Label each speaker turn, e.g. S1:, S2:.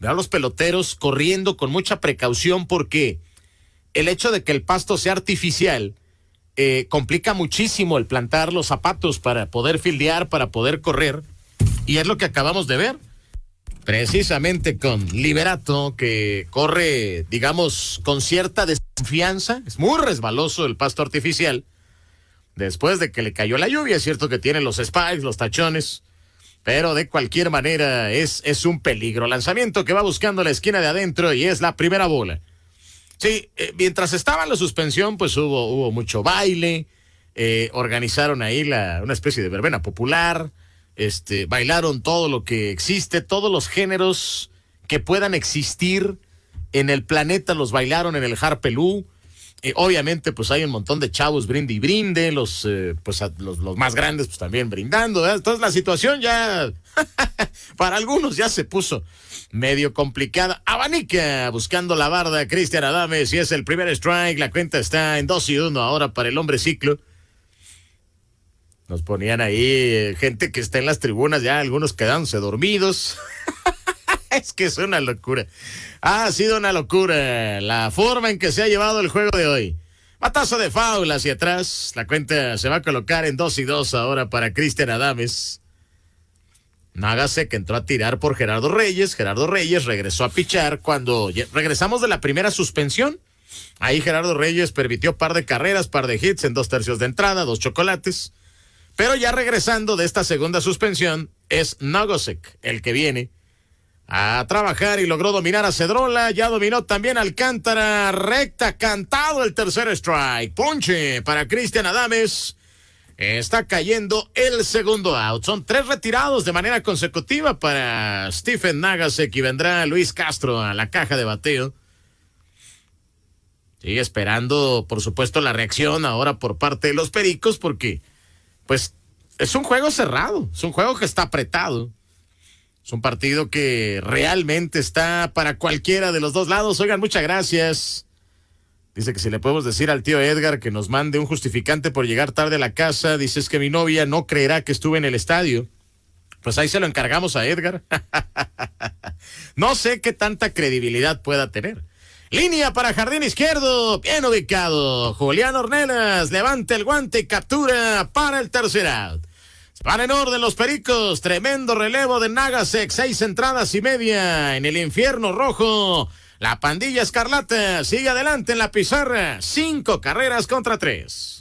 S1: Veo a los peloteros corriendo con mucha precaución porque el hecho de que el pasto sea artificial complica muchísimo el plantar los zapatos para poder fildear, para poder correr. Y es lo que acabamos de ver. Precisamente con Liberato, que corre, digamos, con cierta desconfianza. Es muy resbaloso el pasto artificial. Después de que le cayó la lluvia, es cierto que tiene los spikes, los tachones, pero de cualquier manera es un peligro. Lanzamiento que va buscando la esquina de adentro y es la primera bola. Sí, mientras estaba en la suspensión, pues hubo mucho baile, organizaron ahí una especie de verbena popular, bailaron todo lo que existe, todos los géneros que puedan existir en el planeta los bailaron en el Harpelú. Obviamente, pues hay un montón de chavos brinde y brinde, los más grandes pues también brindando, ¿verdad? Entonces la situación ya, para algunos ya se puso medio complicada. Abanica buscando la barda, Cristian Adames, y es el primer strike, la cuenta está en 2-1 ahora para el hombre ciclo. Nos ponían ahí gente que está en las tribunas, ya algunos quedándose dormidos. Es que es una locura. Ha sido una locura la forma en que se ha llevado el juego de hoy. Batazo de foul hacia atrás. La cuenta se va a colocar en 2-2 ahora para Cristian Adames. Nagasek entró a tirar por Gerardo Reyes. Gerardo Reyes regresó a pichar cuando regresamos de la primera suspensión. Ahí Gerardo Reyes permitió par de carreras, par de hits en 2/3 de entrada, 2 chocolates. Pero ya regresando de esta segunda suspensión, es Nagasek el que viene a trabajar y logró dominar a Cedrola. Ya dominó también Alcántara. Recta, cantado el tercer strike. Ponche para Cristian Adames. Está cayendo el segundo out. Son 3 retirados de manera consecutiva para Stephen Nagasek y vendrá Luis Castro a la caja de bateo. Sigue esperando, por supuesto, la reacción ahora por parte de los Pericos porque pues es un juego cerrado, es un juego que está apretado. Es un partido que realmente está para cualquiera de los dos lados. Oigan, muchas gracias. Dice que si le podemos decir al tío Edgar que nos mande un justificante por llegar tarde a la casa. Dice es que mi novia no creerá que estuve en el estadio. Pues ahí se lo encargamos a Edgar. No sé qué tanta credibilidad pueda tener. Línea para jardín izquierdo, bien ubicado. Julián Ornelas levanta el guante y captura para el tercer out. Van en orden los Pericos, tremendo relevo de Nagasek, 6 entradas y media en el infierno rojo. La pandilla escarlata sigue adelante en la pizarra, 5 carreras contra 3.